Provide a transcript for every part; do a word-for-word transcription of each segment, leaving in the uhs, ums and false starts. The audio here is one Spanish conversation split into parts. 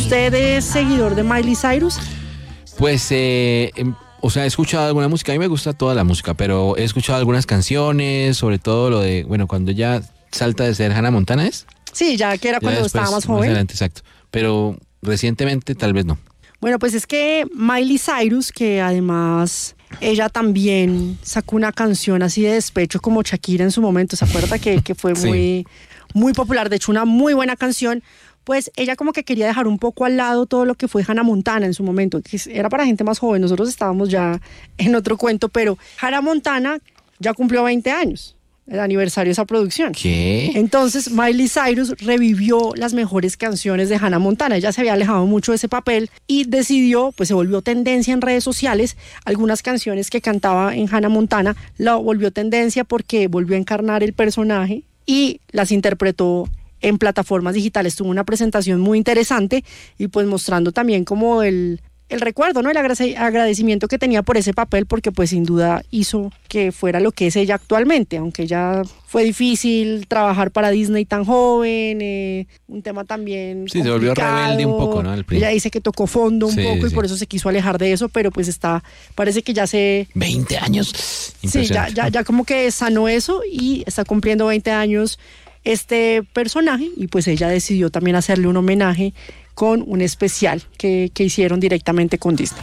¿Usted es seguidor de Miley Cyrus? Pues, eh, o sea, he escuchado alguna música. A mí me gusta toda la música, pero he escuchado algunas canciones, sobre todo lo de, bueno, cuando ya salta de ser Hannah Montana, ¿es? Sí, ya que era Ya cuando después, estaba más más joven. adelante, exacto. Pero recientemente tal vez no. Bueno, pues es que Miley Cyrus, que además ella también sacó una canción así de despecho como Shakira en su momento, ¿se acuerda? Que, que fue Sí. muy, muy popular, de hecho una muy buena canción. Pues ella como que quería dejar un poco al lado todo lo que fue Hannah Montana en su momento, que era para gente más joven, nosotros estábamos ya en otro cuento, pero Hannah Montana ya cumplió veinte años, el aniversario de esa producción. ¿Qué? Entonces Miley Cyrus revivió las mejores canciones de Hannah Montana. Ella se había alejado mucho de ese papel y decidió, pues se volvió tendencia en redes sociales. Algunas canciones que cantaba en Hannah Montana la volvió tendencia porque volvió a encarnar el personaje y las interpretó en plataformas digitales. Tuvo una presentación muy interesante y pues mostrando también como el... el recuerdo, ¿no? El agradecimiento que tenía por ese papel, porque pues sin duda hizo que fuera lo que es ella actualmente, aunque ya fue difícil trabajar para Disney tan joven, eh, un tema también Sí, se volvió rebelde un poco, ¿no? Al principio. Ella dice que tocó fondo un Sí, poco y sí. por eso se quiso alejar de eso, pero pues está, parece que ya se... veinte años. Sí, ya, ya, ya como que sanó eso y está cumpliendo veinte años este personaje y pues ella decidió también hacerle un homenaje con un especial que, que hicieron directamente con Disney.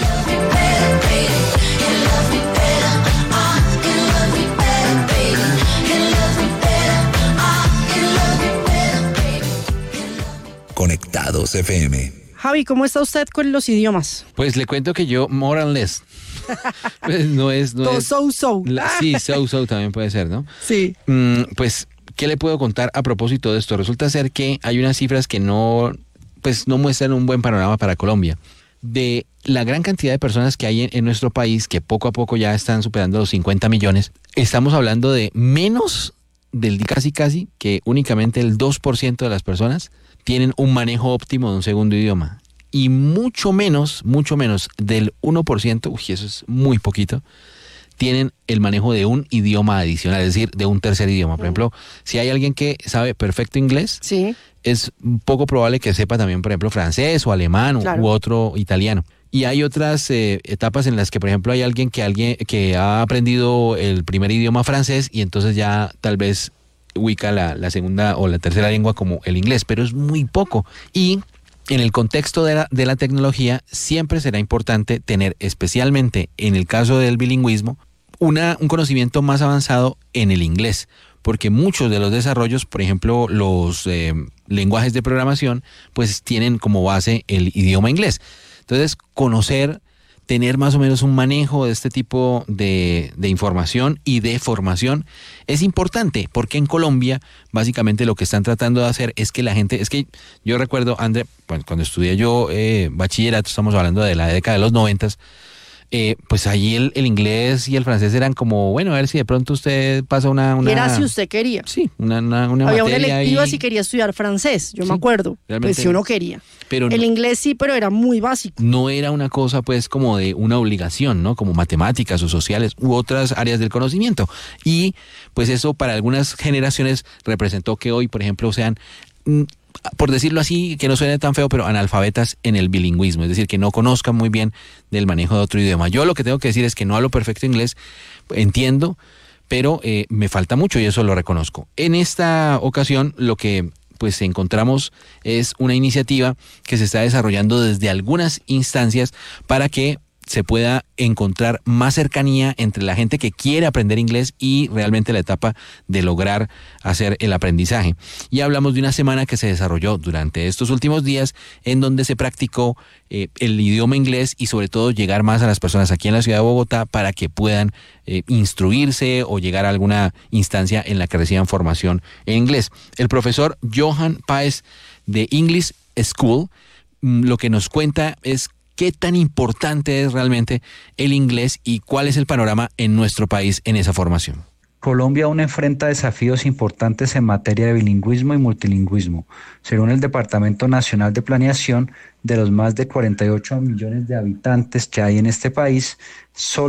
Conectados F M. Javi, ¿cómo está usted con los idiomas? Pues le cuento que yo, more and less. Pues no es... No Todo es so, so. la- sí, so, so también puede ser, ¿no? Sí. Mm, pues, ¿qué le puedo contar a propósito de esto? Resulta ser que hay unas cifras que no, pues, no muestran un buen panorama para Colombia. De la gran cantidad de personas que hay en, en nuestro país, que poco a poco ya están superando los cincuenta millones, estamos hablando de menos del casi casi que únicamente el dos por ciento de las personas tienen un manejo óptimo de un segundo idioma. Y mucho menos, mucho menos del uno por ciento, uy, eso es muy poquito, tienen el manejo de un idioma adicional, es decir, de un tercer idioma. Por ejemplo, si hay alguien que sabe perfecto inglés, Sí. es poco probable que sepa también, por ejemplo, francés o alemán Claro. u otro italiano. Y hay otras eh, etapas en las que, por ejemplo, hay alguien que, alguien que ha aprendido el primer idioma francés y entonces ya tal vez ubica la, la segunda o la tercera lengua como el inglés, pero es muy poco. Y en el contexto de la, de la tecnología siempre será importante tener, especialmente en el caso del bilingüismo, una, un conocimiento más avanzado en el inglés, porque muchos de los desarrollos, por ejemplo, los eh, lenguajes de programación, pues tienen como base el idioma inglés. Entonces, conocer, tener más o menos un manejo de este tipo de, de información y de formación es importante, porque en Colombia básicamente lo que están tratando de hacer es que la gente, es que yo recuerdo, André, bueno, cuando estudié yo eh, bachillerato, estamos hablando de la década de los noventas, eh, pues allí el, el inglés y el francés eran como, bueno, a ver si de pronto usted pasa una... una Y era si usted quería. Sí, una, una, una Había una materia electiva ahí, si quería estudiar francés, yo Sí, me acuerdo. realmente. Pues si uno quería. pero El no, inglés sí, pero era muy básico. no era una cosa pues como de una obligación, ¿no? Como matemáticas o sociales u otras áreas del conocimiento. Y pues eso para algunas generaciones representó que hoy, por ejemplo, sean, mm, por decirlo así, que no suene tan feo, pero analfabetas en el bilingüismo, es decir, que no conozcan muy bien del manejo de otro idioma. Yo lo que tengo que decir es que no hablo perfecto inglés, entiendo, pero eh, me falta mucho y eso lo reconozco. En esta ocasión lo que pues encontramos es una iniciativa que se está desarrollando desde algunas instancias para que se pueda encontrar más cercanía entre la gente que quiere aprender inglés y realmente la etapa de lograr hacer el aprendizaje. Y hablamos de una semana que se desarrolló durante estos últimos días en donde se practicó eh, el idioma inglés y sobre todo llegar más a las personas aquí en la ciudad de Bogotá para que puedan eh, instruirse o llegar a alguna instancia en la que reciban formación en inglés. El profesor Johan Páez de English School mm, lo que nos cuenta es qué tan importante es realmente el inglés y cuál es el panorama en nuestro país en esa formación. Colombia aún enfrenta desafíos importantes en materia de bilingüismo y multilingüismo. Según el Departamento Nacional de Planeación, de los más de cuarenta y ocho millones de habitantes que hay en este país, solo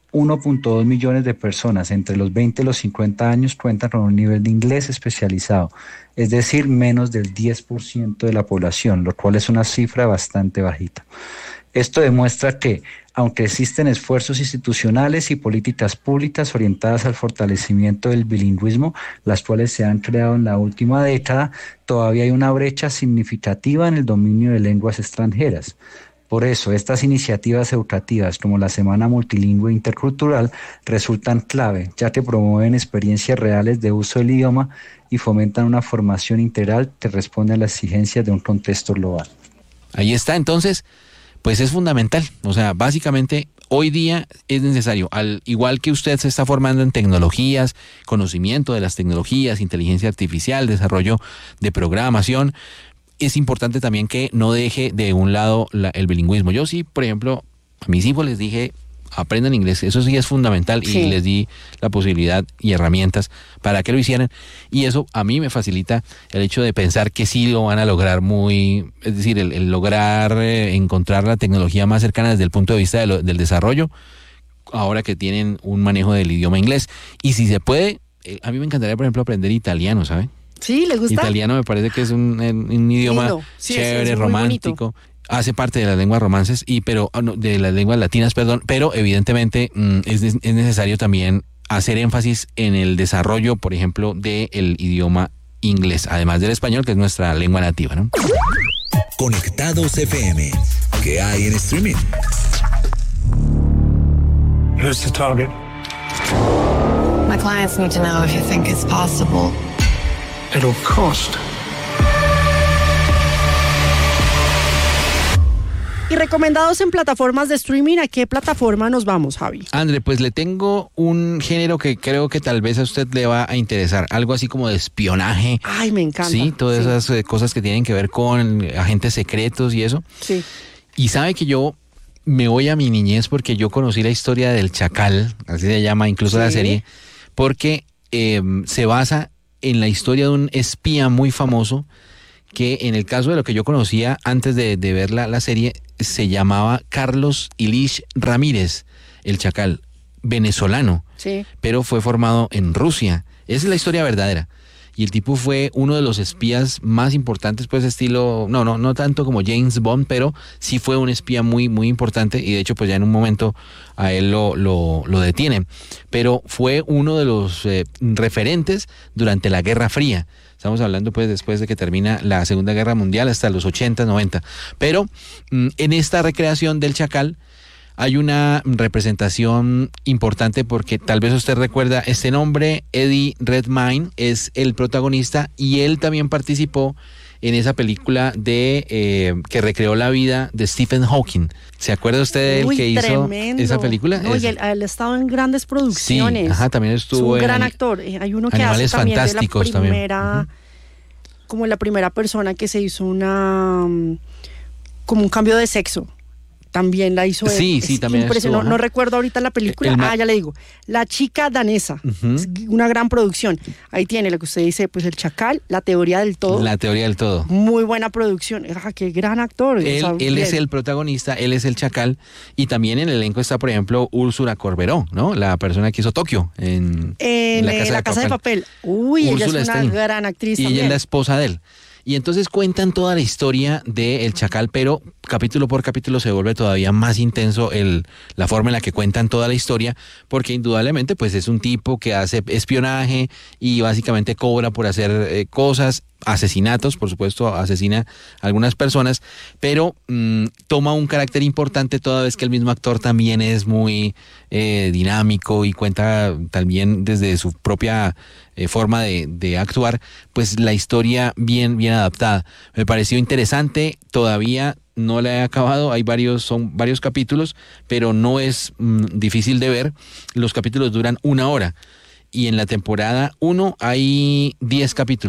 uno punto dos millones de personas entre los veinte y los cincuenta años cuentan con un nivel de inglés especializado, es decir, menos del diez por ciento de la población, lo cual es una cifra bastante bajita. Esto demuestra que, aunque existen esfuerzos institucionales y políticas públicas orientadas al fortalecimiento del bilingüismo, las cuales se han creado en la última década, todavía hay una brecha significativa en el dominio de lenguas extranjeras. Por eso, estas iniciativas educativas como la Semana Multilingüe Intercultural resultan clave, ya que promueven experiencias reales de uso del idioma y fomentan una formación integral que responde a las exigencias de un contexto global. Ahí está, entonces, pues es fundamental. O sea, básicamente hoy día es necesario, al igual que usted se está formando en tecnologías, conocimiento de las tecnologías, inteligencia artificial, desarrollo de programación, es importante también que no deje de un lado la, el bilingüismo. Yo sí, por ejemplo, a mis hijos les dije, aprendan inglés, eso sí es fundamental, sí. Y les di la posibilidad y herramientas para que lo hicieran, y eso a mí me facilita el hecho de pensar que sí lo van a lograr muy, es decir, el, el lograr eh, encontrar la tecnología más cercana desde el punto de vista de lo, del desarrollo, ahora que tienen un manejo del idioma inglés. Y si se puede, eh, a mí me encantaría, por ejemplo, aprender italiano, ¿sabe? Sí, ¿les gusta? Italiano me parece que es un, un idioma sí, chévere, es, es romántico. Hace parte de las lenguas romances, y pero de las lenguas latinas, perdón, pero evidentemente mmm, es, es necesario también hacer énfasis en el desarrollo, por ejemplo, del idioma inglés, además del español, que es nuestra lengua nativa, ¿no? Conectados F M. ¿Qué hay en streaming? Who's the target? My clients need to know if you think it's possible. It'll cost. Y recomendados en plataformas de streaming, ¿a qué plataforma nos vamos, Javi? André, pues le tengo un género que creo que tal vez a usted le va a interesar, algo así como de espionaje. Ay, me encanta. Sí, todas sí. esas eh, cosas que tienen que ver con agentes secretos y eso. Sí. Y sabe que yo me voy a mi niñez porque yo conocí la historia del Chacal, así se llama incluso sí. la serie, porque eh, se basa en la historia de un espía muy famoso que, en el caso de lo que yo conocía antes de, de ver la, la serie, se llamaba Carlos Ilich Ramírez, el Chacal, venezolano, sí. pero fue formado en Rusia. Esa es la historia verdadera. Y el tipo fue uno de los espías más importantes, pues estilo, no, no, no tanto como James Bond, pero sí fue un espía muy, muy importante, y de hecho pues ya en un momento a él lo, lo, lo detienen. Pero fue uno de los eh, referentes durante la Guerra Fría. Estamos hablando pues después de que termina la Segunda Guerra Mundial hasta los ochenta, noventa. Pero mm, en esta recreación del Chacal hay una representación importante porque tal vez usted recuerda este nombre, Eddie Redmayne es el protagonista, y él también participó en esa película de eh, que recreó la vida de Stephen Hawking. ¿Se acuerda usted del Uy, que tremendo. hizo esa película? No, es... y él, él ha estado en grandes producciones. Sí, ajá, también estuvo es un en gran actor. Hay uno que Animales hace también Fantásticos de la primera, también. Uh-huh. como la primera persona que se hizo una, como un cambio de sexo. También la hizo él. Sí, sí, también impresionó. estuvo, ¿no? No recuerdo ahorita la película. Ma- ah, ya le digo. La chica danesa. Uh-huh. Es una gran producción. Ahí tiene lo que usted dice, pues el Chacal, la teoría del todo. La teoría del todo. Muy buena producción. Ah, qué gran actor. Él, o sea, él bien. es el protagonista, él es el Chacal, y también en el elenco está, por ejemplo, Úrsula Corberó, ¿no? La persona que hizo Tokio en, en, en La, casa, la de casa de Papel. Uy, Úrsula ella es una Stein. gran actriz y también. ella es la esposa de él. Y entonces cuentan toda la historia del Chacal, pero capítulo por capítulo se vuelve todavía más intenso el, la forma en la que cuentan toda la historia, porque indudablemente pues es un tipo que hace espionaje y básicamente cobra por hacer eh, cosas, asesinatos, por supuesto, asesina a algunas personas, pero mmm, toma un carácter importante toda vez que el mismo actor también es muy eh, dinámico y cuenta también desde su propia eh, forma de, de actuar, pues la historia bien, bien adaptada. Me pareció interesante, todavía no la he acabado, hay varios, son varios capítulos, pero no es mmm, difícil de ver. Los capítulos duran una hora y en la temporada uno hay diez capítulos.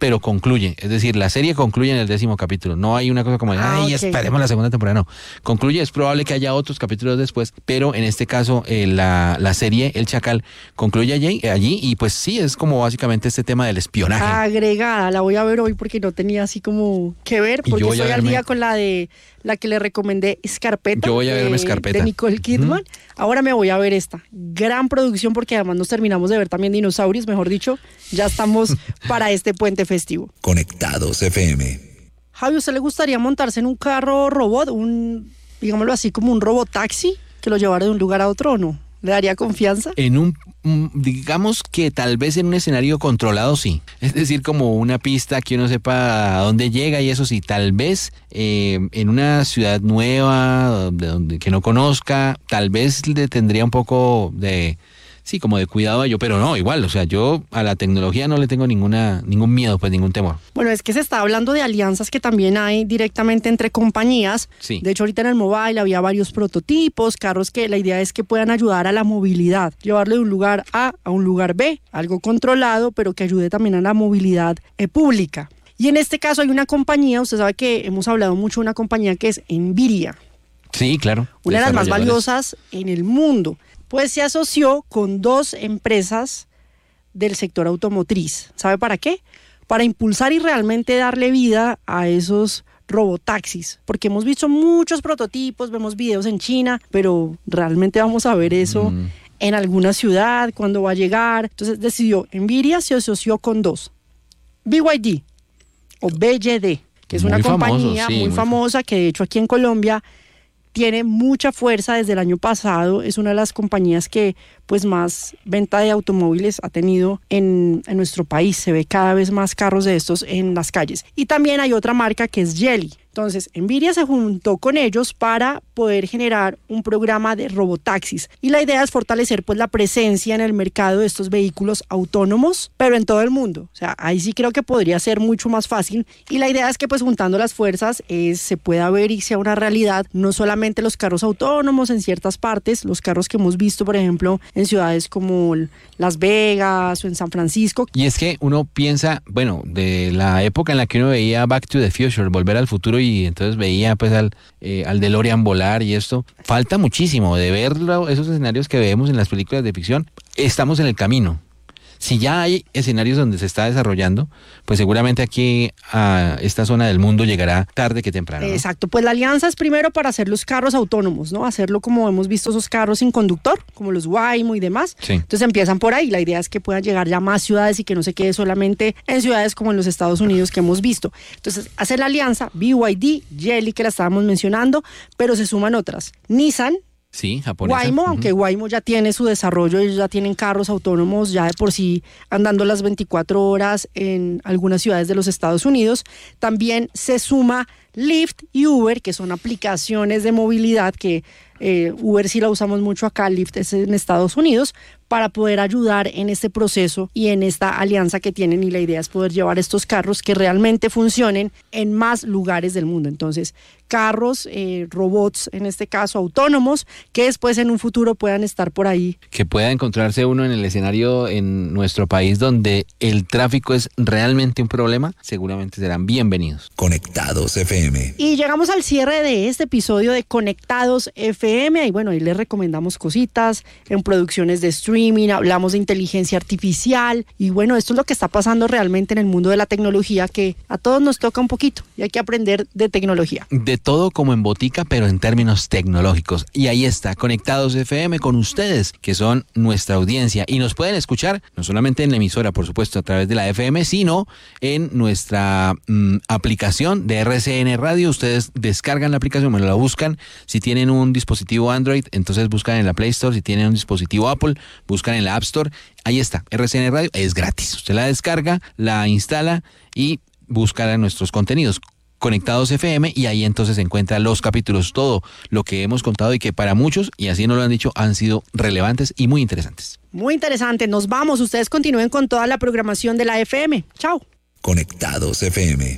pero concluye. Es decir, la serie concluye en el décimo capítulo. No hay una cosa como, Ah, ay, ok. esperemos la segunda temporada. No. Concluye, es probable que haya otros capítulos después, pero en este caso, eh, la, la serie El Chacal concluye allí, allí y pues sí, es como básicamente este tema del espionaje. Agregada, la voy a ver hoy porque no tenía así como que ver, Y yo porque voy a estoy al verme- día con la de la que le recomendé, Scarpetta. Yo voy a de- verme Scarpetta. De Nicole Kidman. Ujú. Ahora me voy a ver esta. Gran producción porque además nos terminamos de ver también dinosaurios, mejor dicho, ya estamos para este puente festivo. Conectados F M. Javi, ¿a usted le gustaría montarse en un carro robot, un, digámoslo así, como un robotaxi que lo llevara de un lugar a otro o no? ¿Le daría confianza? En un, mm, digamos que tal vez en un escenario controlado sí, es decir, como una pista que uno sepa a dónde llega y eso sí, tal vez eh, en una ciudad nueva, de donde, que no conozca, tal vez le tendría un poco de, sí, como de cuidado a ello, pero no, igual, o sea, yo a la tecnología no le tengo ninguna, ningún miedo, pues ningún temor. Bueno, es que se está hablando de alianzas que también hay directamente entre compañías. Sí. De hecho, ahorita en el mobile había varios prototipos, carros que la idea es que puedan ayudar a la movilidad, llevarlo de un lugar A a un lugar B, algo controlado, pero que ayude también a la movilidad eh, pública. Y en este caso hay una compañía, usted sabe que hemos hablado mucho de una compañía que es Nvidia, Sí, claro. una de las más Desarrolladores. valiosas en el mundo. Pues se asoció con dos empresas del sector automotriz. ¿Sabe para qué? Para impulsar y realmente darle vida a esos robotaxis, porque hemos visto muchos prototipos, vemos videos en China, pero realmente vamos a ver eso Mm. en alguna ciudad, cuándo va a llegar. Entonces decidió, Nvidia se asoció con dos, B Y D o B Y D, que es Muy una famoso, compañía sí, muy muy famosa que de hecho aquí en Colombia tiene mucha fuerza desde el año pasado, es una de las compañías que pues más venta de automóviles ha tenido en, en nuestro país, se ve cada vez más carros de estos en las calles. Y también hay otra marca que es Geely. Entonces, Nvidia se juntó con ellos para poder generar un programa de robotaxis. Y la idea es fortalecer pues la presencia en el mercado de estos vehículos autónomos, pero en todo el mundo. O sea, ahí sí creo que podría ser mucho más fácil. Y la idea es que pues juntando las fuerzas es, se pueda ver y sea una realidad no solamente los carros autónomos en ciertas partes, los carros que hemos visto, por ejemplo, en ciudades como Las Vegas o en San Francisco. Y es que uno piensa, bueno, de la época en la que uno veía Back to the Future, Volver al Futuro, y entonces veía pues al, eh, al DeLorean volar y esto, falta muchísimo de ver lo- esos escenarios que vemos en las películas de ficción. Estamos en el camino. Si ya hay escenarios donde se está desarrollando, pues seguramente aquí a esta zona del mundo llegará tarde que temprano, ¿no? Exacto, pues la alianza es primero para hacer los carros autónomos, ¿no? Hacerlo como hemos visto esos carros sin conductor, como los Waymo y demás. Sí. Entonces empiezan por ahí, la idea es que puedan llegar ya a más ciudades y que no se quede solamente en ciudades como en los Estados Unidos que hemos visto. Entonces, hacer la alianza, B Y D, Geely, que la estábamos mencionando, pero se suman otras. Nissan, Sí, japonesa. Waymo, Ujú. aunque Waymo ya tiene su desarrollo, ellos ya tienen carros autónomos ya de por sí andando las veinticuatro horas en algunas ciudades de los Estados Unidos. También se suma Lyft y Uber, que son aplicaciones de movilidad que eh, Uber sí la usamos mucho acá, Lyft es en Estados Unidos, para poder ayudar en este proceso y en esta alianza que tienen, y la idea es poder llevar estos carros que realmente funcionen en más lugares del mundo. Entonces, carros, eh, robots, en este caso autónomos, que después en un futuro puedan estar por ahí. Que pueda encontrarse uno en el escenario en nuestro país donde el tráfico es realmente un problema, seguramente serán bienvenidos. Conectados F M. Y llegamos al cierre de este episodio de Conectados F M, y bueno, ahí les recomendamos cositas en producciones de streaming, hablamos de inteligencia artificial, y bueno, esto es lo que está pasando realmente en el mundo de la tecnología, que a todos nos toca un poquito y hay que aprender de tecnología. De todo como en botica, pero en términos tecnológicos. Y ahí está, Conectados F M con ustedes, que son nuestra audiencia. Y nos pueden escuchar, no solamente en la emisora, por supuesto, a través de la F M, sino en nuestra mm, aplicación de R C N Radio. Ustedes descargan la aplicación, bueno, la buscan. Si tienen un dispositivo Android, entonces buscan en la Play Store. Si tienen un dispositivo Apple, buscan en la App Store. Ahí está, R C N Radio, es gratis. Usted la descarga, la instala y busca nuestros contenidos. Conectados F M, y ahí entonces se encuentran los capítulos, todo lo que hemos contado y que para muchos, y así nos lo han dicho, han sido relevantes y muy interesantes. Muy interesante, nos vamos, ustedes continúen con toda la programación de la F M. Chao. Conectados F M.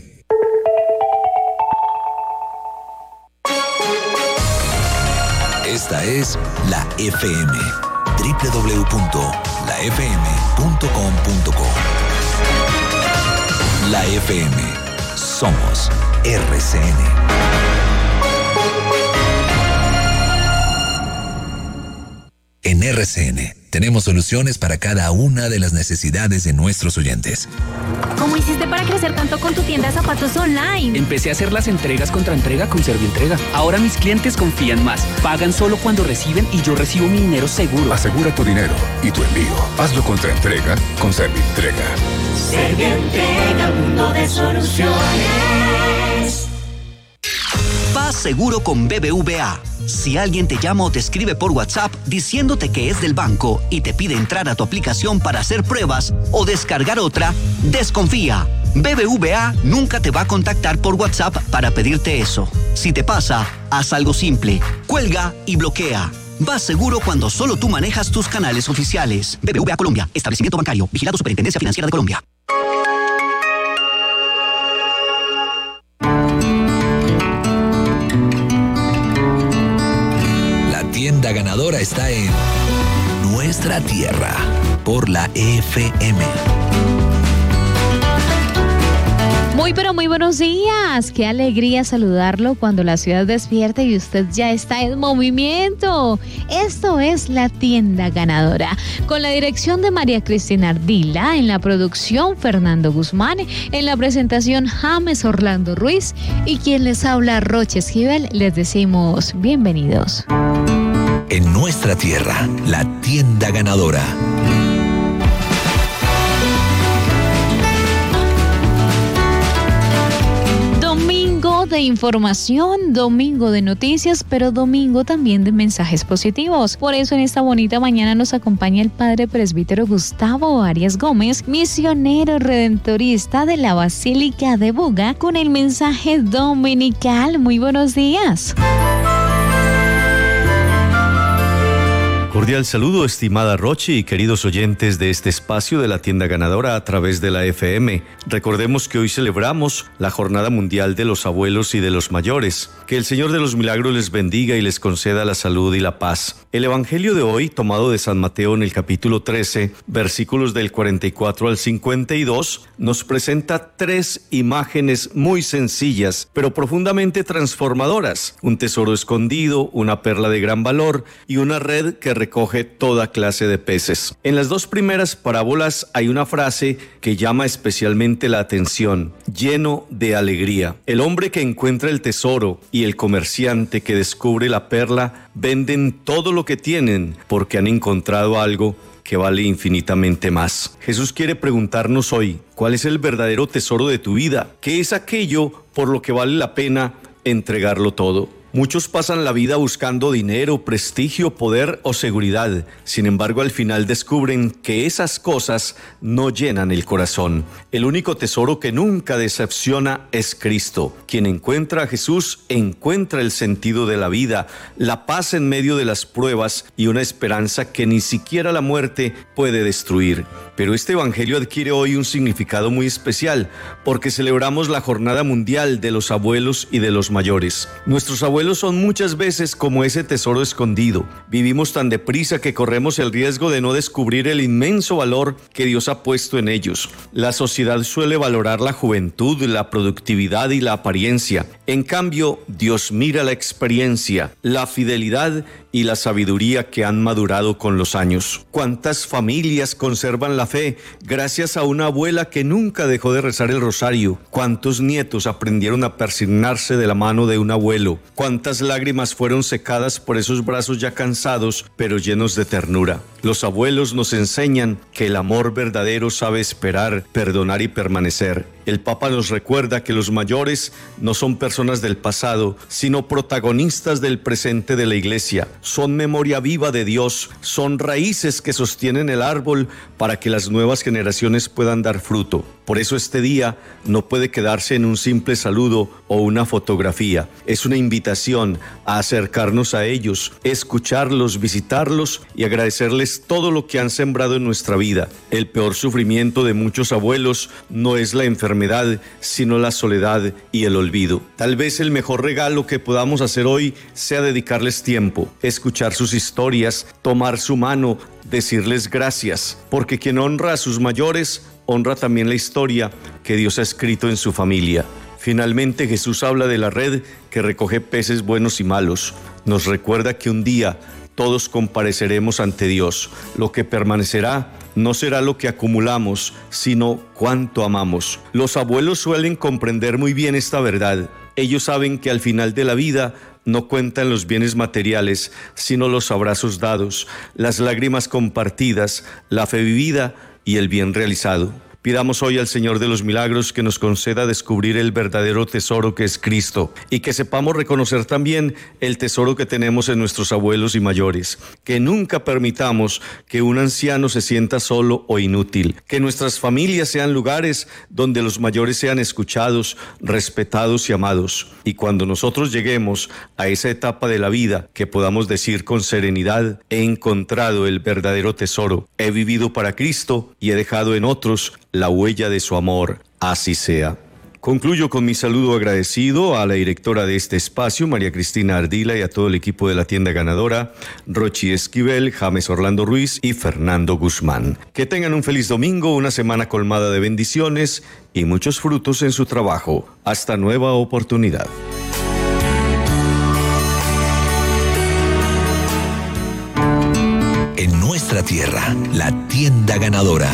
Esta es la F M. doble u doble u doble u punto la f m punto com punto co. La F M. Somos R C N. En R C N tenemos soluciones para cada una de las necesidades de nuestros oyentes. ¿Cómo hiciste para crecer tanto con tu tienda de zapatos online? Empecé a hacer las entregas contra entrega con Servientrega. Ahora mis clientes confían más. Pagan solo cuando reciben y yo recibo mi dinero seguro. Asegura tu dinero y tu envío. Hazlo contra entrega con Servientrega. Servientrega, mundo de soluciones. Paz seguro con B B V A. Si alguien te llama o te escribe por WhatsApp diciéndote que es del banco y te pide entrar a tu aplicación para hacer pruebas o descargar otra, desconfía. B B V A nunca te va a contactar por WhatsApp para pedirte eso. Si te pasa, haz algo simple. Cuelga y bloquea. Vas seguro cuando solo tú manejas tus canales oficiales. B B V A Colombia. Establecimiento bancario. Vigilado Superintendencia Financiera de Colombia. Tienda ganadora está en nuestra tierra por la F M. Muy pero muy buenos días, qué alegría saludarlo cuando la ciudad despierta y usted ya está en movimiento. Esto es la tienda ganadora, con la dirección de María Cristina Ardila, en la producción Fernando Guzmán, en la presentación James Orlando Ruiz y quien les habla Roche Esquivel. Les decimos bienvenidos. En nuestra tierra, la tienda ganadora. Domingo de información, domingo de noticias, pero domingo también de mensajes positivos. Por eso en esta bonita mañana nos acompaña el padre presbítero Gustavo Arias Gómez, misionero redentorista de la Basílica de Buga, con el mensaje dominical. Muy buenos días. Cordial saludo, estimada Rochi y queridos oyentes de este espacio de la tienda ganadora a través de la F M. Recordemos que hoy celebramos la Jornada Mundial de los Abuelos y de los Mayores. Que el Señor de los Milagros les bendiga y les conceda la salud y la paz. El Evangelio de hoy, tomado de San Mateo en el capítulo trece, versículos del cuarenta y cuatro al cincuenta y dos, nos presenta tres imágenes muy sencillas, pero profundamente transformadoras. Un tesoro escondido, una perla de gran valor y una red que recoge toda clase de peces. En las dos primeras parábolas hay una frase que llama especialmente la atención: lleno de alegría. El hombre que encuentra el tesoro y el comerciante que descubre la perla venden todo lo que tienen porque han encontrado algo que vale infinitamente más. Jesús quiere preguntarnos hoy, ¿cuál es el verdadero tesoro de tu vida? ¿Qué es aquello por lo que vale la pena entregarlo todo? Muchos pasan la vida buscando dinero, prestigio, poder o seguridad. Sin embargo, al final descubren que esas cosas no llenan el corazón. El único tesoro que nunca decepciona es Cristo. Quien encuentra a Jesús encuentra el sentido de la vida, la paz en medio de las pruebas y una esperanza que ni siquiera la muerte puede destruir. Pero este evangelio adquiere hoy un significado muy especial porque celebramos la Jornada Mundial de los Abuelos y de los Mayores. Nuestros abuelos son muchas veces como ese tesoro escondido. Vivimos tan deprisa que corremos el riesgo de no descubrir el inmenso valor que Dios ha puesto en ellos. La sociedad suele valorar la juventud, la productividad y la apariencia. En cambio, Dios mira la experiencia, la fidelidad y la sabiduría que han madurado con los años. ¿Cuántas familias conservan la fe gracias a una abuela que nunca dejó de rezar el rosario? ¿Cuántos nietos aprendieron a persignarse de la mano de un abuelo? ¿Cuántas lágrimas fueron secadas por esos brazos ya cansados, pero llenos de ternura? Los abuelos nos enseñan que el amor verdadero sabe esperar, perdonar y permanecer. El Papa nos recuerda que los mayores no son personas del pasado, sino protagonistas del presente de la Iglesia. Son memoria viva de Dios, son raíces que sostienen el árbol para que las nuevas generaciones puedan dar fruto. Por eso este día no puede quedarse en un simple saludo o una fotografía. Es una invitación a acercarnos a ellos, escucharlos, visitarlos y agradecerles todo lo que han sembrado en nuestra vida. El peor sufrimiento de muchos abuelos no es la enfermedad, sino la soledad y el olvido. Tal vez el mejor regalo que podamos hacer hoy sea dedicarles tiempo, escuchar sus historias, tomar su mano, decirles gracias, porque quien honra a sus mayores, honra también la historia que Dios ha escrito en su familia. Finalmente, Jesús habla de la red que recoge peces buenos y malos. Nos recuerda que un día todos compareceremos ante Dios. Lo que permanecerá no será lo que acumulamos, sino cuánto amamos. Los abuelos suelen comprender muy bien esta verdad. Ellos saben que al final de la vida no cuentan los bienes materiales, sino los abrazos dados, las lágrimas compartidas, la fe vivida y el bien realizado. Pidamos hoy al Señor de los Milagros que nos conceda descubrir el verdadero tesoro que es Cristo y que sepamos reconocer también el tesoro que tenemos en nuestros abuelos y mayores. Que nunca permitamos que un anciano se sienta solo o inútil. Que nuestras familias sean lugares donde los mayores sean escuchados, respetados y amados. Y cuando nosotros lleguemos a esa etapa de la vida, que podamos decir con serenidad: he encontrado el verdadero tesoro, he vivido para Cristo y he dejado en otros la huella de su amor. Así sea. Concluyo con mi saludo agradecido a la directora de este espacio, María Cristina Ardila, y a todo el equipo de la tienda ganadora, Rochi Esquivel, James Orlando Ruiz y Fernando Guzmán. Que tengan un feliz domingo, una semana colmada de bendiciones y muchos frutos en su trabajo. Hasta nueva oportunidad. En nuestra tierra, la tienda ganadora.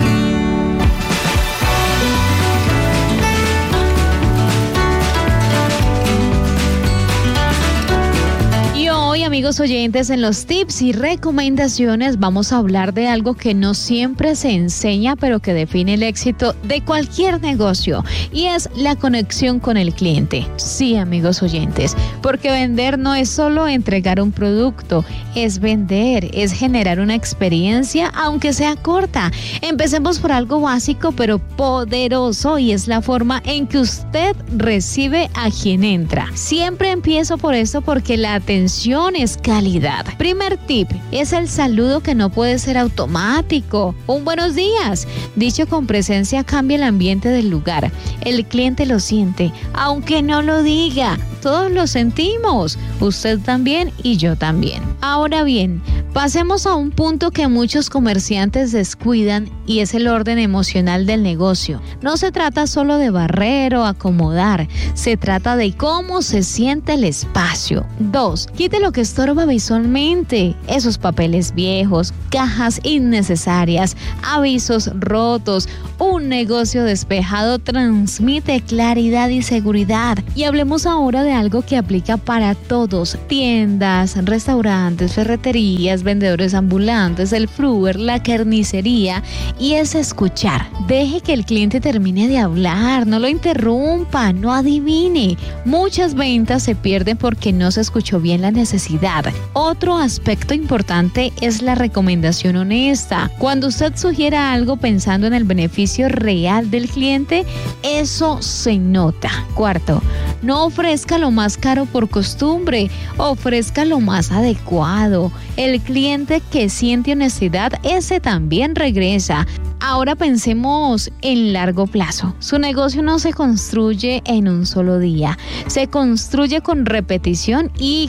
Hoy, amigos oyentes, en los tips y recomendaciones vamos a hablar de algo que no siempre se enseña, pero que define el éxito de cualquier negocio, y es la conexión con el cliente. Sí, amigos oyentes, porque vender no es solo entregar un producto, es vender, es generar una experiencia, aunque sea corta. Empecemos por algo básico, pero poderoso, y es la forma en que usted recibe a quien entra. Siempre empiezo por eso, porque la atención es calidad. Primer tip es el saludo, que no puede ser automático. Un buenos días, dicho con presencia, cambia el ambiente del lugar. El cliente lo siente, aunque no lo diga. Todos lo sentimos, usted también y yo también. Ahora bien, pasemos a un punto que muchos comerciantes descuidan, y es el orden emocional del negocio. No se trata solo de barrer o acomodar, se trata de cómo se siente el espacio. Dos, quite lo que estorba visualmente, esos papeles viejos, cajas innecesarias, avisos rotos. Un negocio despejado transmite claridad y seguridad. Y hablemos ahora de algo que aplica para todos: tiendas, restaurantes, ferreterías, vendedores ambulantes, el fruver, la carnicería, y es escuchar. Deje que el cliente termine de hablar, no lo interrumpa, no adivine. Muchas ventas se pierden porque no se escuchó bien la necesidad. Otro aspecto importante es la recomendación honesta. Cuando usted sugiera algo pensando en el beneficio real del cliente, eso se nota. Cuarto, no ofrezca lo más caro por costumbre, ofrezca lo más adecuado. El cliente que siente honestidad, ese también regresa. Ahora pensemos en largo plazo. Su negocio no se construye en un solo día, se construye con repetición y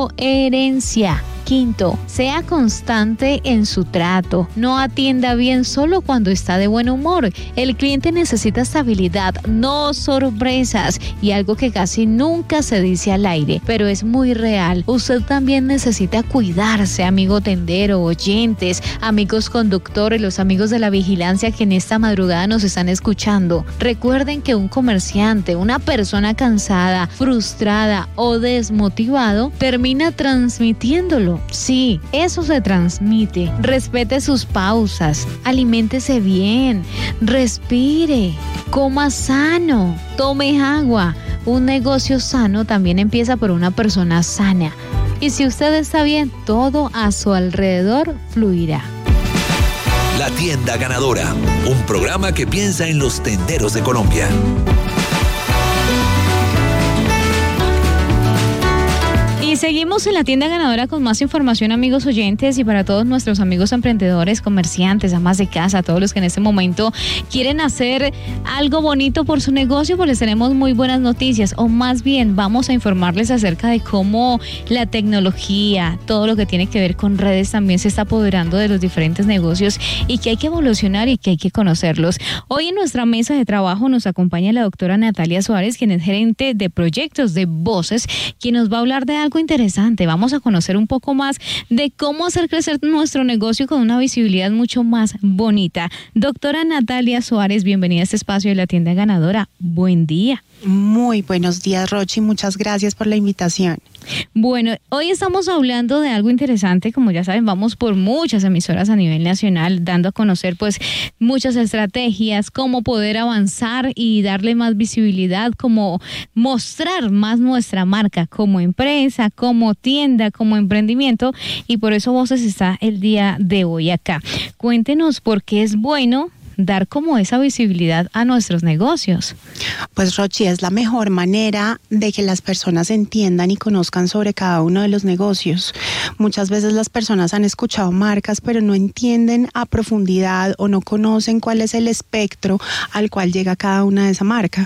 coherencia. Quinto, sea constante en su trato. No atienda bien solo cuando está de buen humor. El cliente necesita estabilidad, no sorpresas, y algo que casi nunca se dice al aire, pero es muy real. Usted también necesita cuidarse, amigo tendero, oyentes, amigos conductores, los amigos de la vigilancia que en esta madrugada nos están escuchando. Recuerden que un comerciante, una persona cansada, frustrada o desmotivado, termina transmitiéndolo. Sí, eso se transmite. Respete sus pausas, aliméntese bien, respire, coma sano, tome agua. Un negocio sano también empieza por una persona sana. Y si usted está bien, todo a su alrededor fluirá. La tienda ganadora, un programa que piensa en los tenderos de Colombia. Y Seguimos en la tienda ganadora con más información, amigos oyentes, y para todos nuestros amigos emprendedores, comerciantes, amas de casa, todos los que en este momento quieren hacer algo bonito por su negocio, pues les tenemos muy buenas noticias, o más bien vamos a informarles acerca de cómo la tecnología, todo lo que tiene que ver con redes también se está apoderando de los diferentes negocios y que hay que evolucionar y que hay que conocerlos. Hoy en nuestra mesa de trabajo nos acompaña la doctora Natalia Suárez, quien es gerente de proyectos de Voces, quien nos va a hablar de algo interesante. Vamos a conocer un poco más de cómo hacer crecer nuestro negocio con una visibilidad mucho más bonita. Doctora Natalia Suárez, bienvenida a este espacio de la tienda ganadora. Buen día. Muy buenos días, Rochi. Muchas gracias por la invitación. Bueno, hoy estamos hablando de algo interesante. Como ya saben, vamos por muchas emisoras a nivel nacional, dando a conocer pues muchas estrategias, cómo poder avanzar y darle más visibilidad, cómo mostrar más nuestra marca como empresa, como tienda, como emprendimiento, y por eso Voces está el día de hoy acá. Cuéntenos por qué es bueno dar como esa visibilidad a nuestros negocios. Pues Rochi, es la mejor manera de que las personas entiendan y conozcan sobre cada uno de los negocios. Muchas veces las personas han escuchado marcas, pero no entienden a profundidad o no conocen cuál es el espectro al cual llega cada una de esa marca.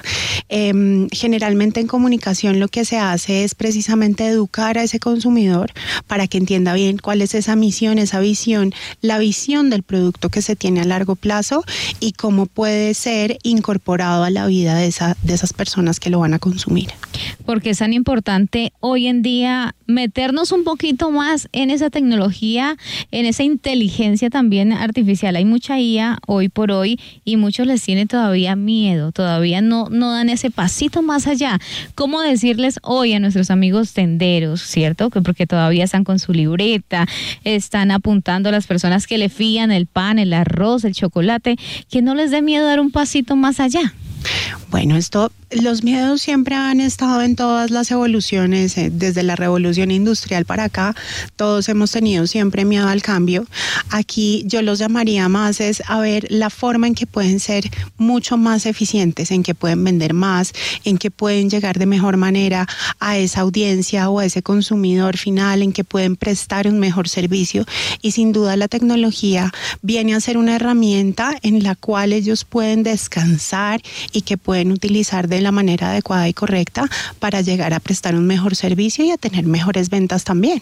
Eh, generalmente en comunicación lo que se hace es precisamente educar a ese consumidor para que entienda bien cuál es esa misión, esa visión, la visión del producto que se tiene a largo plazo y cómo puede ser incorporado a la vida de, esa, de esas personas que lo van a consumir. Porque es tan importante hoy en día meternos un poquito más en esa tecnología, en esa inteligencia también artificial. Hay mucha I A hoy por hoy y muchos les tiene todavía miedo, todavía no, no dan ese pasito más allá. ¿Cómo decirles hoy a nuestros amigos tenderos, cierto? Porque todavía están con su libreta, están apuntando a las personas que le fían el pan, el arroz, el chocolate, que no les dé miedo dar un pasito más allá. Bueno, esto, los miedos siempre han estado en todas las evoluciones, eh, desde la revolución industrial para acá, todos hemos tenido siempre miedo al cambio. Aquí yo los llamaría más es a ver la forma en que pueden ser mucho más eficientes, en que pueden vender más, en que pueden llegar de mejor manera a esa audiencia o a ese consumidor final, en que pueden prestar un mejor servicio, y sin duda la tecnología viene a ser una herramienta en la cual ellos pueden descansar y que pueden utilizar de la manera adecuada y correcta para llegar a prestar un mejor servicio y a tener mejores ventas también.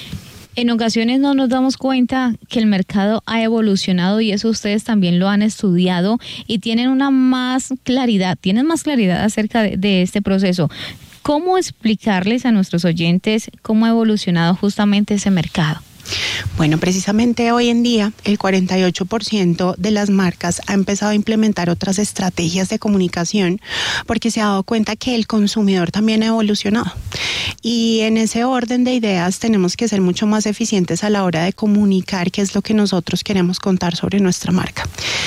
En ocasiones no nos damos cuenta que el mercado ha evolucionado y eso ustedes también lo han estudiado y tienen una más claridad, tienen más claridad acerca de, de este proceso. ¿Cómo explicarles a nuestros oyentes cómo ha evolucionado justamente ese mercado? Bueno, precisamente hoy en día el cuarenta y ocho por ciento de las marcas ha empezado a implementar otras estrategias de comunicación porque se ha dado cuenta que el consumidor también ha evolucionado. Y en ese orden de ideas tenemos que ser mucho más eficientes a la hora de comunicar qué es lo que nosotros queremos contar sobre nuestra marca.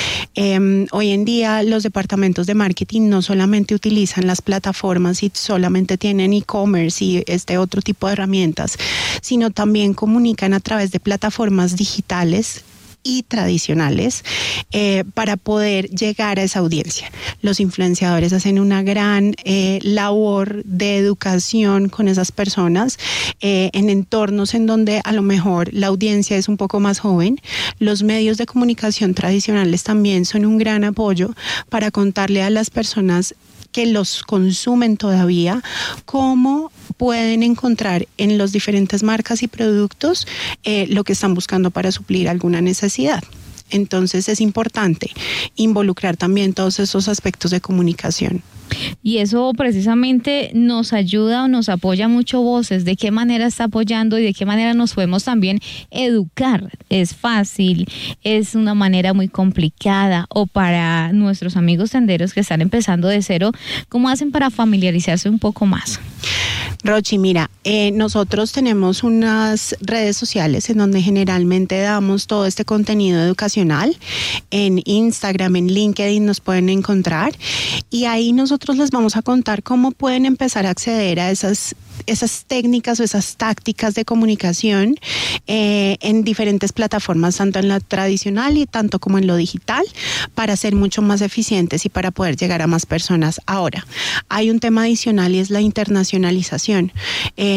Eh, hoy en día los departamentos de marketing no solamente utilizan las plataformas y solamente tienen e-commerce y este otro tipo de herramientas, sino también comunican a través de plataformas digitales y tradicionales eh, para poder llegar a esa audiencia. Los influenciadores hacen una gran eh, labor de educación con esas personas eh, en entornos en donde a lo mejor la audiencia es un poco más joven. Los medios de comunicación tradicionales también son un gran apoyo para contarle a las personas que los consumen todavía cómo pueden encontrar en las diferentes marcas y productos eh, lo que están buscando para suplir alguna necesidad. Entonces es importante involucrar también todos esos aspectos de comunicación. Y eso precisamente nos ayuda o nos apoya mucho Voces. ¿De qué manera está apoyando y de qué manera nos podemos también educar? ¿Es fácil? ¿Es una manera muy complicada? O para nuestros amigos tenderos que están empezando de cero, ¿cómo hacen para familiarizarse un poco más? Rochi, mira, eh, nosotros tenemos unas redes sociales en donde generalmente damos todo este contenido educacional. En Instagram, en LinkedIn nos pueden encontrar y ahí nosotros les vamos a contar cómo pueden empezar a acceder a esas esas técnicas o esas tácticas de comunicación eh, en diferentes plataformas, tanto en la tradicional y tanto como en lo digital, para ser mucho más eficientes y para poder llegar a más personas. Ahora, hay un tema adicional y es la internacionalización. Eh,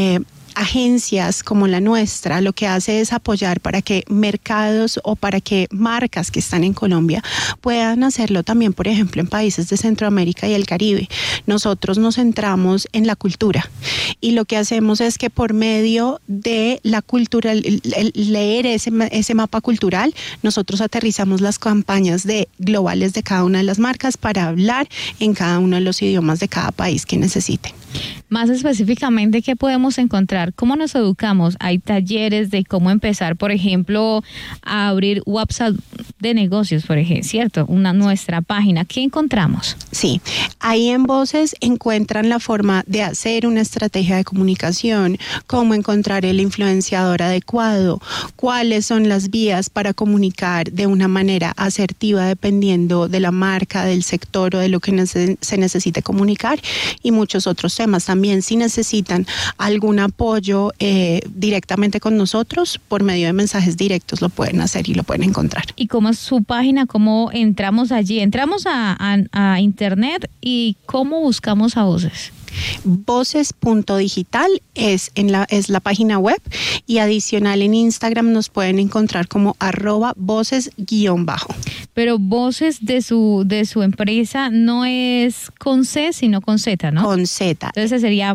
agencias como la nuestra lo que hace es apoyar para que mercados o para que marcas que están en Colombia puedan hacerlo también, por ejemplo, en países de Centroamérica y el Caribe. Nosotros nos centramos en la cultura y lo que hacemos es que por medio de la cultura, el, el leer ese, ese mapa cultural, nosotros aterrizamos las campañas de globales de cada una de las marcas para hablar en cada uno de los idiomas de cada país que necesite. Más específicamente, ¿qué podemos encontrar? ¿Cómo nos educamos? Hay talleres de cómo empezar, por ejemplo, a abrir WhatsApp de negocios, por ejemplo, ¿cierto? Una nuestra página. ¿Qué encontramos? Sí, ahí en Voces encuentran la forma de hacer una estrategia de comunicación, cómo encontrar el influenciador adecuado, cuáles son las vías para comunicar de una manera asertiva dependiendo de la marca, del sector o de lo que nece- se necesite comunicar y muchos otros temas. También si necesitan algún apoyo eh, directamente con nosotros, por medio de mensajes directos lo pueden hacer y lo pueden encontrar. ¿Y cómo es su página? ¿Cómo entramos allí? Entramos a, a, a internet y ¿cómo buscamos a Voces? Voces punto digital es, en la, es la página web y adicional en Instagram nos pueden encontrar como arroba voces guión bajo. Pero Voces de su, de su empresa no es con C, sino con Z, ¿no? Con Z. Entonces sería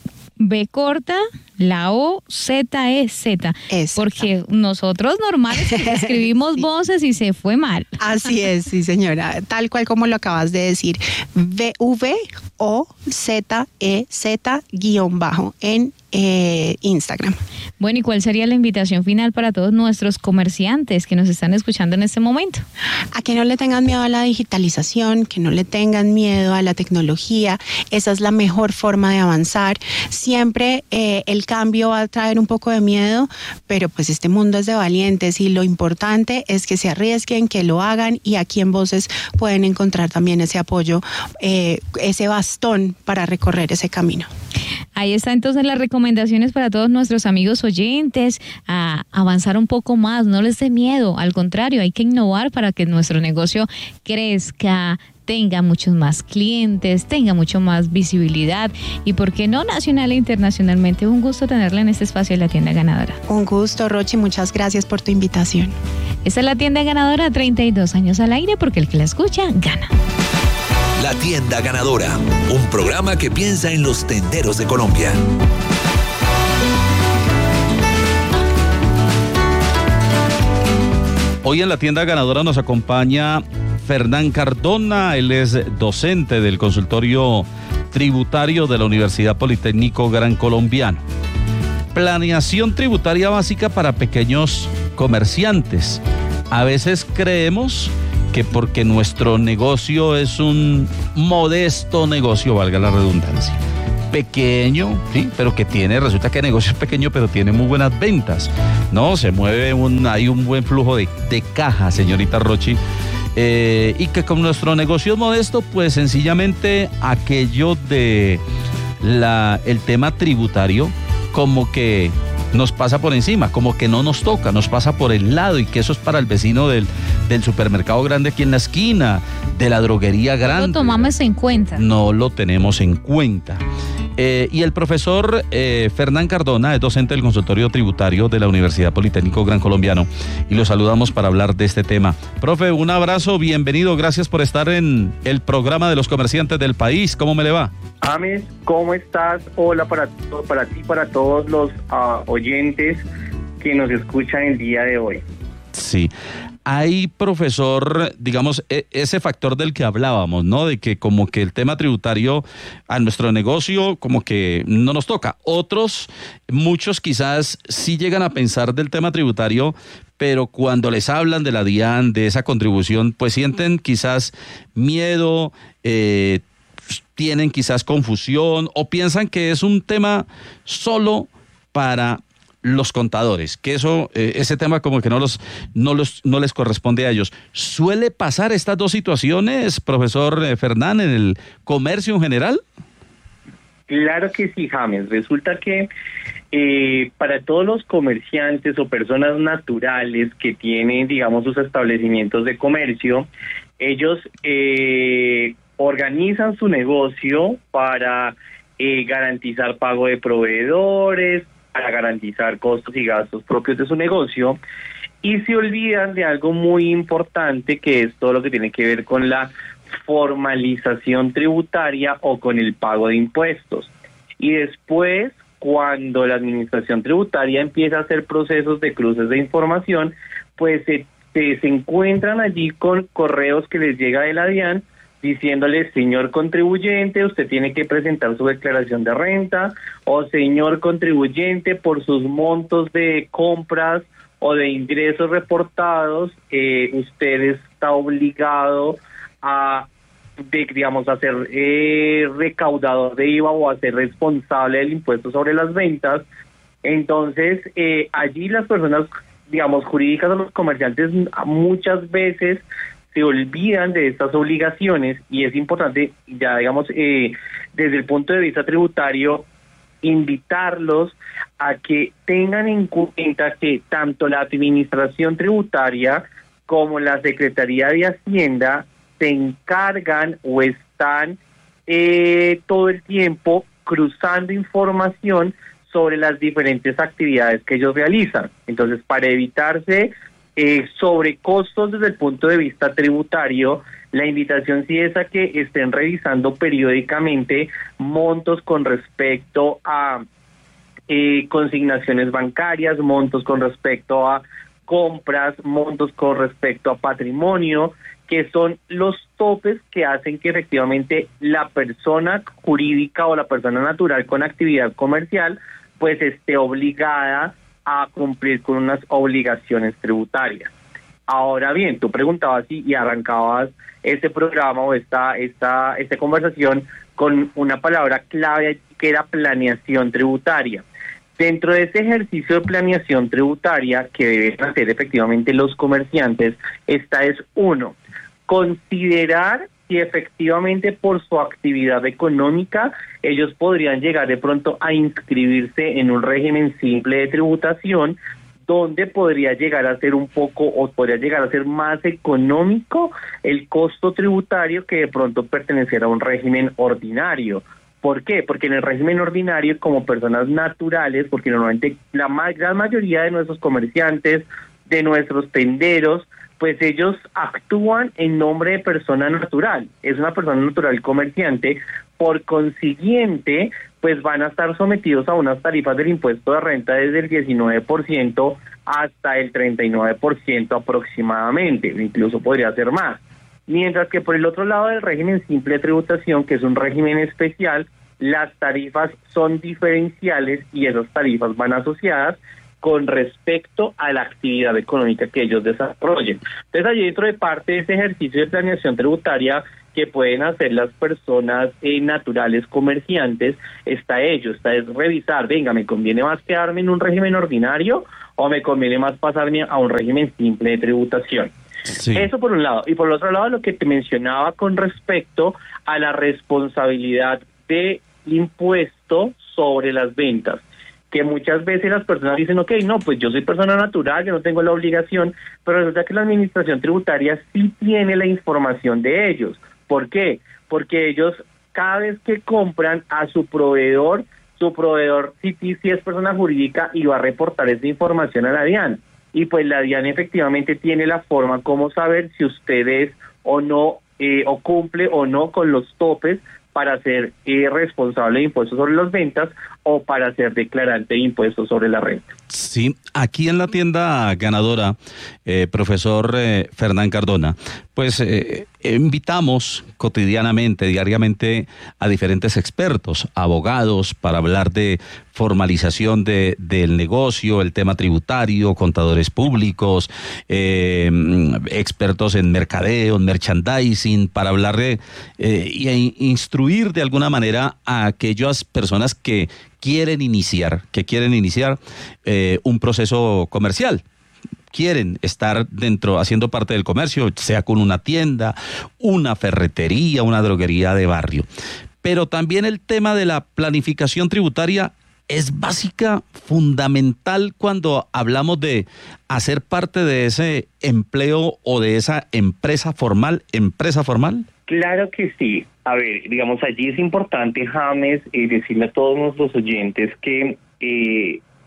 B corta, la O, Z, E, Z. Exacto. Porque nosotros normales escribimos Voces y se fue mal. Así es, sí señora, tal cual como lo acabas de decir, V V O Z E Z guión bajo en eh, Instagram. Bueno, ¿y cuál sería la invitación final para todos nuestros comerciantes que nos están escuchando en este momento? A que no le tengan miedo a la digitalización, que no le tengan miedo a la tecnología, esa es la mejor forma de avanzar. Siempre eh, el cambio va a traer un poco de miedo, pero pues este mundo es de valientes y lo importante es que se arriesguen, que lo hagan y aquí en Voces pueden encontrar también ese apoyo, eh, ese bastón para recorrer ese camino. Ahí está entonces las recomendaciones para todos nuestros amigos oyentes a avanzar un poco más, no les dé miedo, al contrario, hay que innovar para que nuestro negocio crezca, tenga muchos más clientes, tenga mucho más visibilidad y, ¿por qué no, nacional e internacionalmente? Un gusto tenerla en este espacio de La Tienda Ganadora. Un gusto, Rochi, muchas gracias por tu invitación. Esta es La Tienda Ganadora, treinta y dos años al aire, porque el que la escucha, gana. La Tienda Ganadora, un programa que piensa en los tenderos de Colombia. Hoy en La Tienda Ganadora nos acompaña Fernán Cardona, él es docente del consultorio tributario de la Universidad Politécnico Gran Colombiano. Planeación tributaria básica para pequeños comerciantes. A veces creemos que porque nuestro negocio es un modesto negocio, valga la redundancia, pequeño, sí, pero que tiene, resulta que el negocio es pequeño, pero tiene muy buenas ventas, ¿no? Se mueve, un, hay un buen flujo de, de caja, señorita Rochi, eh, y que con nuestro negocio es modesto, pues sencillamente aquello de la, el tema tributario, como que nos pasa por encima, como que no nos toca, nos pasa por el lado, y que eso es para el vecino del, del supermercado grande aquí en la esquina, de la droguería grande. No lo tomamos en cuenta. No lo tenemos en cuenta. Eh, y el profesor eh, Fernán Cardona es docente del consultorio tributario de la Universidad Politécnico Gran Colombiano y lo saludamos para hablar de este tema. Profe, un abrazo, bienvenido, gracias por estar en el programa de los comerciantes del país. ¿Cómo me le va? James, ¿cómo estás? Hola para, para ti, para todos los uh, oyentes que nos escuchan el día de hoy. Sí. Hay, profesor, digamos, ese factor del que hablábamos, ¿no? De que como que el tema tributario a nuestro negocio como que no nos toca. Otros, muchos quizás sí llegan a pensar del tema tributario, pero cuando les hablan de la DIAN, de esa contribución, pues sienten quizás miedo, eh, tienen quizás confusión o piensan que es un tema solo para los contadores, que eso, eh, ese tema como que no los, no los, no les corresponde a ellos. ¿Suele pasar estas dos situaciones, profesor eh, Fernán, en el comercio en general? Claro que sí, James. Resulta que eh, para todos los comerciantes o personas naturales que tienen, digamos, sus establecimientos de comercio, ellos eh, organizan su negocio para eh, garantizar pago de proveedores, garantizar costos y gastos propios de su negocio, y se olvidan de algo muy importante, que es todo lo que tiene que ver con la formalización tributaria o con el pago de impuestos. Y después, cuando la administración tributaria empieza a hacer procesos de cruces de información, pues se, se, se encuentran allí con correos que les llega de la DIAN diciéndole: señor contribuyente, usted tiene que presentar su declaración de renta, o señor contribuyente, por sus montos de compras o de ingresos reportados, eh, usted está obligado a, de, digamos, a ser eh, recaudador de I V A o a ser responsable del impuesto sobre las ventas. Entonces, eh, allí las personas, digamos, jurídicas o los comerciantes muchas veces se olvidan de estas obligaciones, y es importante, ya digamos, eh, desde el punto de vista tributario, invitarlos a que tengan en cuenta que tanto la administración tributaria como la Secretaría de Hacienda se encargan o están eh, todo el tiempo cruzando información sobre las diferentes actividades que ellos realizan. Entonces, para evitarse eh, sobrecostos desde el punto de vista tributario, la invitación sí es a que estén revisando periódicamente montos con respecto a eh, consignaciones bancarias, montos con respecto a compras, montos con respecto a patrimonio, que son los topes que hacen que efectivamente la persona jurídica o la persona natural con actividad comercial pues esté obligada a cumplir con unas obligaciones tributarias. Ahora bien, tú preguntabas y, y arrancabas este programa o esta, esta, esta conversación con una palabra clave que era planeación tributaria. Dentro de ese ejercicio de planeación tributaria que deben hacer efectivamente los comerciantes, esta es uno, considerar si efectivamente por su actividad económica ellos podrían llegar de pronto a inscribirse en un régimen simple de tributación, donde podría llegar a ser un poco o podría llegar a ser más económico el costo tributario que de pronto pertenecer a un régimen ordinario. ¿Por qué? Porque en el régimen ordinario, como personas naturales, porque normalmente la gran mayoría de nuestros comerciantes, de nuestros tenderos, pues ellos actúan en nombre de persona natural, es una persona natural comerciante, por consiguiente, pues van a estar sometidos a unas tarifas del impuesto de renta desde el diecinueve por ciento hasta el treinta y nueve por ciento aproximadamente, incluso podría ser más. Mientras que por el otro lado del régimen simple de tributación, que es un régimen especial, las tarifas son diferenciales y esas tarifas van asociadas con respecto a la actividad económica que ellos desarrollen. Entonces, allí dentro de parte de ese ejercicio de planeación tributaria que pueden hacer las personas eh, naturales comerciantes, está ello, está es revisar, venga, ¿me conviene más quedarme en un régimen ordinario o me conviene más pasarme a un régimen simple de tributación? Sí. Eso por un lado. Y por el otro lado, lo que te mencionaba con respecto a la responsabilidad de impuesto sobre las ventas, que muchas veces las personas dicen, ok, no, pues yo soy persona natural, yo no tengo la obligación, pero resulta que la administración tributaria sí tiene la información de ellos. ¿Por qué? Porque ellos cada vez que compran a su proveedor, su proveedor sí, sí, sí es persona jurídica y va a reportar esa información a la DIAN. Y pues la DIAN efectivamente tiene la forma como saber si usted es o no, eh, o cumple o no con los topes para ser eh, responsable de impuestos sobre las ventas o para ser declarante de impuestos sobre la renta. Sí, aquí en la tienda ganadora, eh, profesor eh, Fernán Cardona, pues eh, invitamos cotidianamente, diariamente a diferentes expertos, abogados, para hablar de formalización de, del negocio, el tema tributario, contadores públicos, eh, expertos en mercadeo, en merchandising, para hablar de eh, y instruir de alguna manera a aquellas personas que quieren iniciar, que quieren iniciar eh, un proceso comercial. Quieren estar dentro, haciendo parte del comercio, sea con una tienda, una ferretería, una droguería de barrio. Pero también el tema de la planificación tributaria es básica, fundamental cuando hablamos de hacer parte de ese empleo o de esa empresa formal, empresa formal. Claro que sí. A ver, digamos, allí es importante, James, eh, decirle a todos nuestros oyentes que eh,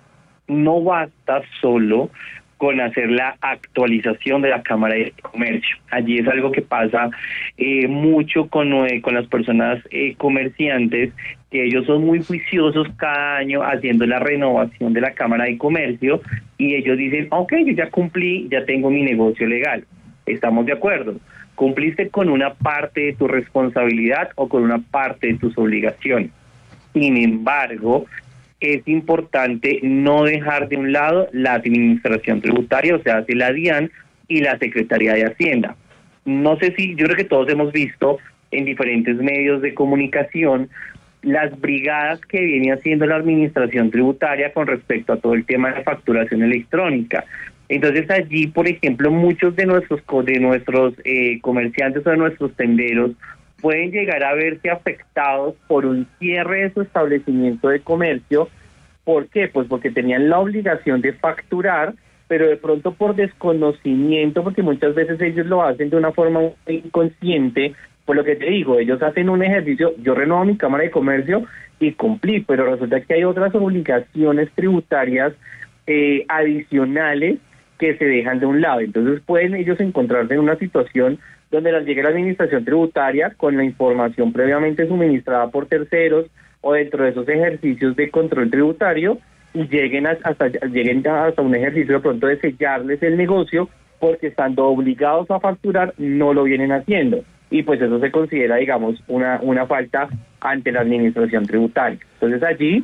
no basta solo con hacer la actualización de la Cámara de Comercio. Allí es algo que pasa eh, mucho con, eh, con las personas eh, comerciantes, que ellos son muy juiciosos cada año haciendo la renovación de la Cámara de Comercio y ellos dicen, ok, yo ya cumplí, ya tengo mi negocio legal. Estamos de acuerdo. Cumpliste con una parte de tu responsabilidad o con una parte de tus obligaciones. Sin embargo, es importante no dejar de un lado la administración tributaria, o sea, hace la DIAN y la Secretaría de Hacienda. No sé si, yo creo que todos hemos visto en diferentes medios de comunicación las brigadas que viene haciendo la administración tributaria con respecto a todo el tema de la facturación electrónica. Entonces allí, por ejemplo, muchos de nuestros de nuestros eh, comerciantes o de nuestros tenderos pueden llegar a verse afectados por un cierre de su establecimiento de comercio. ¿Por qué? Pues porque tenían la obligación de facturar, pero de pronto por desconocimiento, porque muchas veces ellos lo hacen de una forma inconsciente, por lo que te digo, ellos hacen un ejercicio, yo renuevo mi Cámara de Comercio y cumplí, pero resulta que hay otras obligaciones tributarias eh, adicionales que se dejan de un lado. Entonces pueden ellos encontrarse en una situación donde les llegue la administración tributaria con la información previamente suministrada por terceros o dentro de esos ejercicios de control tributario y lleguen a, hasta lleguen hasta un ejercicio de pronto de sellarles el negocio porque estando obligados a facturar no lo vienen haciendo y pues eso se considera, digamos, una una falta ante la administración tributaria. Entonces allí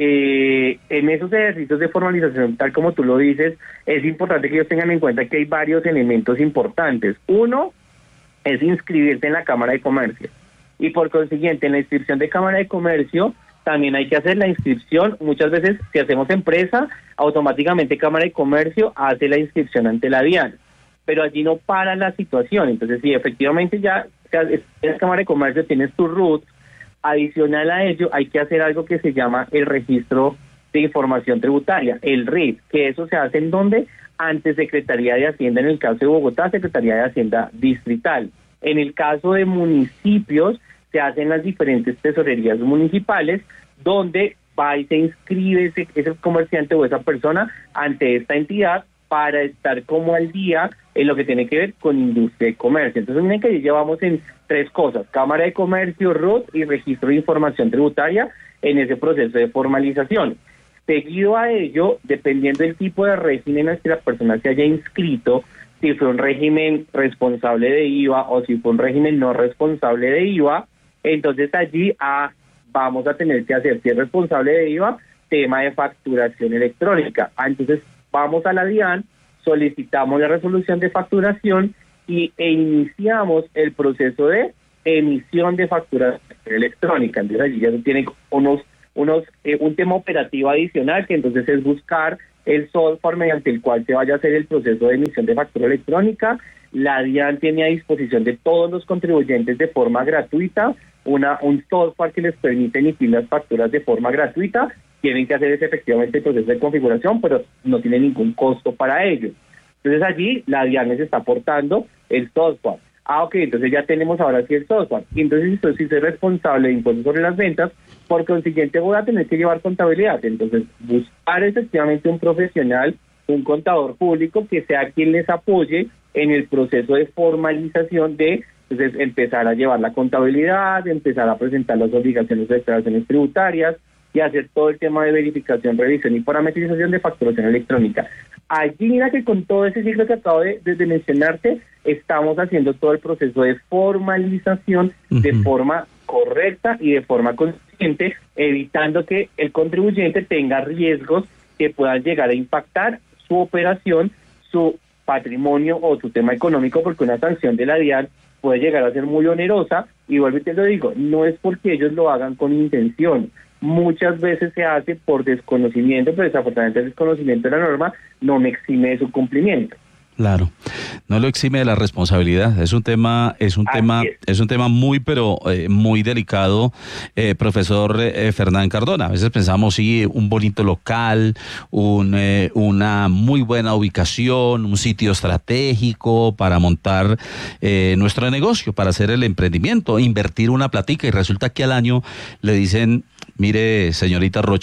Eh, en esos ejercicios de formalización, tal como tú lo dices, es importante que ellos tengan en cuenta que hay varios elementos importantes. Uno es inscribirse en la Cámara de Comercio y por consiguiente en la inscripción de Cámara de Comercio también hay que hacer la inscripción. Muchas veces si hacemos empresa, automáticamente Cámara de Comercio hace la inscripción ante la DIAN, pero allí no para la situación. Entonces si efectivamente ya en la Cámara de Comercio tienes tu R U T, adicional a ello, hay que hacer algo que se llama el registro de información tributaria, el R I T, que eso se hace en donde ante Secretaría de Hacienda, en el caso de Bogotá, Secretaría de Hacienda Distrital. En el caso de municipios, se hacen las diferentes tesorerías municipales, donde va y se inscribe ese, ese comerciante o esa persona ante esta entidad para estar como al día en lo que tiene que ver con industria y comercio. Entonces miren que allí llevamos en tres cosas: Cámara de Comercio, R U T y Registro de Información Tributaria en ese proceso de formalización. Seguido a ello, dependiendo del tipo de régimen en el que la persona se haya inscrito, si fue un régimen responsable de I V A o si fue un régimen no responsable de I V A, entonces allí ah, vamos a tener que hacer, si es responsable de I V A, tema de facturación electrónica. Ah, entonces vamos a la DIAN, solicitamos la resolución de facturación y e iniciamos el proceso de emisión de facturación electrónica. Entonces allí ya tienen unos, unos eh, un tema operativo adicional, que entonces es buscar el software mediante el cual se vaya a hacer el proceso de emisión de factura electrónica. La DIAN tiene a disposición de todos los contribuyentes de forma gratuita una un software que les permite emitir las facturas de forma gratuita. Tienen que hacer ese, efectivamente el proceso de configuración, pero no tiene ningún costo para ello. Entonces allí la DIAN les está aportando el software. Ah, ok, entonces ya tenemos ahora sí el software. Y entonces si soy responsable de impuestos sobre las ventas, por consiguiente voy a tener que llevar contabilidad. Entonces buscar efectivamente un profesional, un contador público que sea quien les apoye en el proceso de formalización de entonces, empezar a llevar la contabilidad, empezar a presentar las obligaciones de declaraciones tributarias y hacer todo el tema de verificación, revisión y parametrización de facturación electrónica. Allí mira que con todo ese ciclo que acabo de, de, de mencionarte, estamos haciendo todo el proceso de formalización uh-huh. de forma correcta y de forma consciente, evitando que el contribuyente tenga riesgos que puedan llegar a impactar su operación, su patrimonio o su tema económico, porque una sanción de la DIAN puede llegar a ser muy onerosa, y vuelvo y te lo digo, no es porque ellos lo hagan con intención, muchas veces se hace por desconocimiento, pero desafortunadamente el desconocimiento de la norma no me exime de su cumplimiento. Claro, no lo exime de la responsabilidad. Es un tema, es un Así tema, es. es un tema muy, pero eh, muy delicado, eh, profesor eh, Fernán Cardona. A veces pensamos sí, un bonito local, un, eh, una muy buena ubicación, un sitio estratégico para montar eh, nuestro negocio, para hacer el emprendimiento, invertir una platica, y resulta que al año le dicen: mire, señorita Rochi,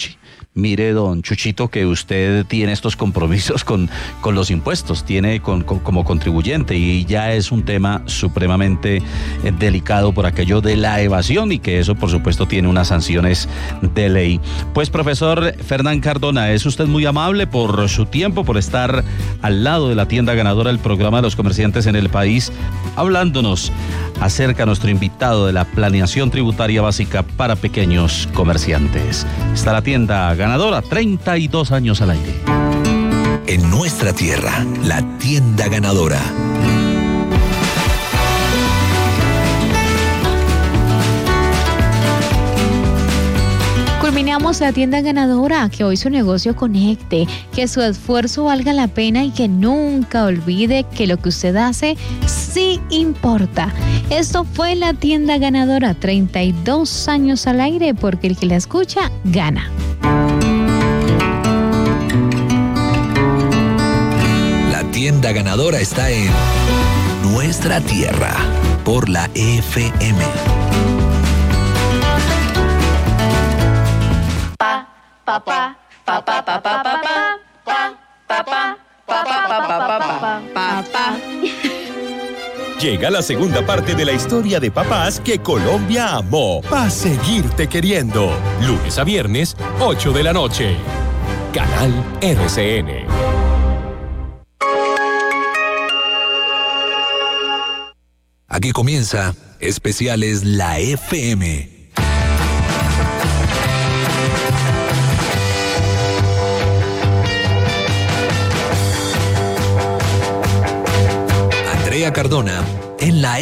Mire, don Chuchito, que usted tiene estos compromisos con, con los impuestos, tiene con, con, como contribuyente, y ya es un tema supremamente eh, delicado por aquello de la evasión, y que eso, por supuesto, tiene unas sanciones de ley. Pues, profesor Fernán Cardona, es usted muy amable por su tiempo, por estar al lado de la tienda ganadora del programa de los comerciantes en el país, hablándonos acerca a nuestro invitado de la planeación tributaria básica para pequeños comerciantes. Está la tienda ganadora, treinta y dos años al aire. En nuestra tierra, la tienda ganadora. Culminamos la tienda ganadora, que hoy su negocio conecte, que su esfuerzo valga la pena y que nunca olvide que lo que usted hace sí importa. Esto fue la tienda ganadora, treinta y dos años al aire, porque el que la escucha gana. La tienda ganadora está en nuestra tierra por la F M. Papá, papá, papá, papá, papá, papá, papá, papá. Llega la segunda parte de la historia de papás que Colombia amó. Pa' seguirte queriendo. Lunes a viernes, ocho de la noche. Canal R C N. Aquí comienza Especiales La F M. Andrea Cardona en la